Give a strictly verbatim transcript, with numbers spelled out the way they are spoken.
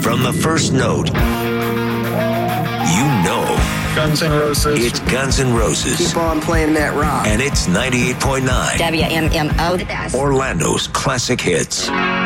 From the first note, you know Guns N' Roses. it's Guns N' Roses. Keep on playing that rock. And it's ninety-eight point nine. W M M O. Orlando's classic hits.